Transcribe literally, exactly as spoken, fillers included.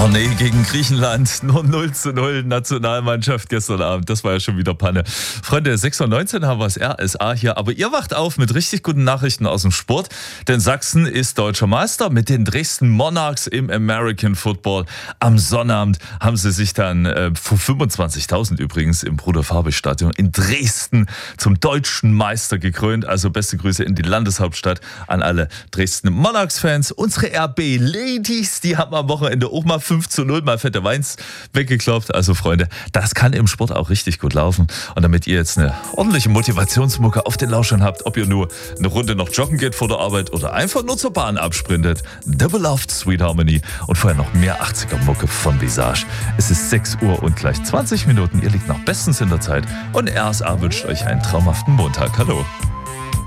Oh nee, gegen Griechenland nur null zu null Nationalmannschaft gestern Abend. Das war ja schon wieder Panne. Freunde, sechs Uhr neunzehn haben wir das R S A hier. Aber ihr wacht auf mit richtig guten Nachrichten aus dem Sport. Denn Sachsen ist deutscher Meister mit den Dresden Monarchs im American Football. Am Sonnabend haben sie sich dann äh, vor fünfundzwanzigtausend übrigens im Bruder-Farbig-Stadion in Dresden zum deutschen Meister gekrönt. Also beste Grüße in die Landeshauptstadt an alle Dresden Monarchs-Fans. Unsere R B-Ladies, die haben am Wochenende auch mal fünf zu null mal fette Weins weggeklopft. Also Freunde, das kann im Sport auch richtig gut laufen. Und damit ihr jetzt eine ordentliche Motivationsmucke auf den Lauschern habt, ob ihr nur eine Runde noch joggen geht vor der Arbeit oder einfach nur zur Bahn absprintet, Double Loved Sweet Harmony und vorher noch mehr achtziger-Mucke von Visage. Es ist sechs Uhr und gleich zwanzig Minuten. Ihr liegt noch bestens in der Zeit und R S A wünscht euch einen traumhaften Montag. Hallo.